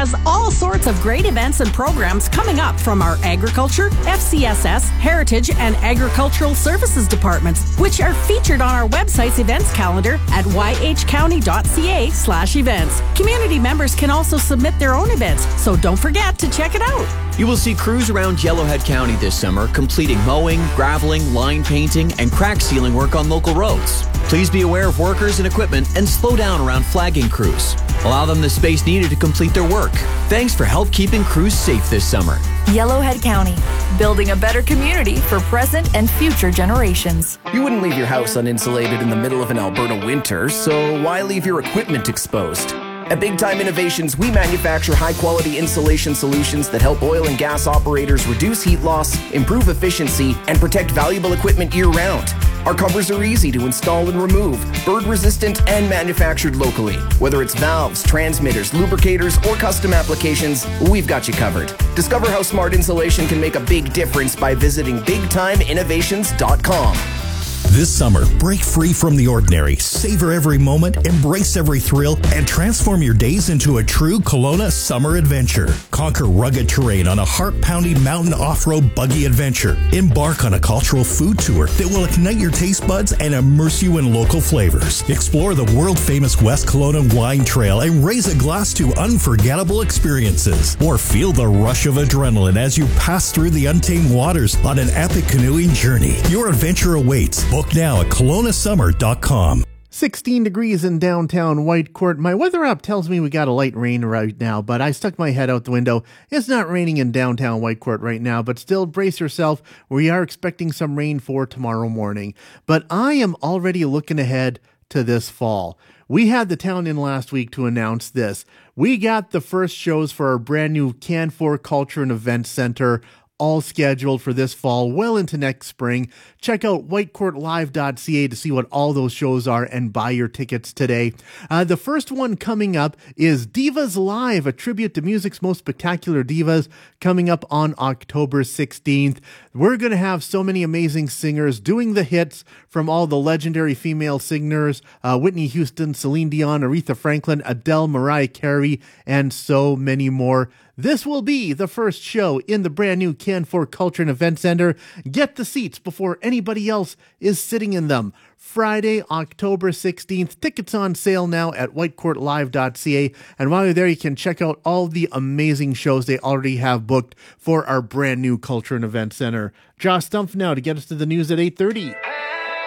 has all sorts of great events and programs coming up from our Agriculture, FCSS, Heritage, and Agricultural Services departments, which are featured on our website's events calendar at yhcounty.ca/events. Community members can also submit their own events, so don't forget to check it out. You will see crews around Yellowhead County this summer completing mowing, graveling, line painting, and crack sealing work on local roads. Please be aware of workers and equipment and slow down around flagging crews. Allow them the space needed to complete their work. Thanks for help keeping crews safe this summer. Yellowhead County, building a better community for present and future generations. You wouldn't leave your house uninsulated in the middle of an Alberta winter, so why leave your equipment exposed? At Big Time Innovations, we manufacture high-quality insulation solutions that help oil and gas operators reduce heat loss, improve efficiency, and protect valuable equipment year-round. Our covers are easy to install and remove, bird-resistant and manufactured locally. Whether it's valves, transmitters, lubricators, or custom applications, we've got you covered. Discover how smart insulation can make a big difference by visiting BigTimeInnovations.com. This summer, break free from the ordinary, savor every moment, embrace every thrill, and transform your days into a true Kelowna summer adventure. Conquer rugged terrain on a heart-pounding mountain off-road buggy adventure. Embark on a cultural food tour that will ignite your taste buds and immerse you in local flavors. Explore the world-famous West Kelowna Wine Trail and raise a glass to unforgettable experiences. Or feel the rush of adrenaline as you pass through the untamed waters on an epic canoeing journey. Your adventure awaits. Book now at KelownaSummer.com. 16 degrees in downtown Whitecourt. My weather app tells me we got a light rain right now, but I stuck my head out the window. It's not raining in downtown Whitecourt right now, but still brace yourself. We are expecting some rain for tomorrow morning. But I am already looking ahead to this fall. We had the town in last week to announce this. We got the first shows for our brand new Canfor Culture and Events Center all scheduled for this fall, well into next spring. Check out whitecourtlive.ca to see what all those shows are and buy your tickets today. The first one coming up is Divas Live, a tribute to music's most spectacular divas, coming up on October 16th. We're going to have so many amazing singers doing the hits from all the legendary female singers, Whitney Houston, Celine Dion, Aretha Franklin, Adele, Mariah Carey, and so many more. This will be the first show in the brand new Canfor Culture and Event Center. Get the seats before anybody else is sitting in them. Friday, October 16th. Tickets on sale now at whitecourtlive.ca. And while you're there, you can check out all the amazing shows they already have booked for our brand new Culture and Event Center. Josh Stumpf now to get us to the news at 8:30.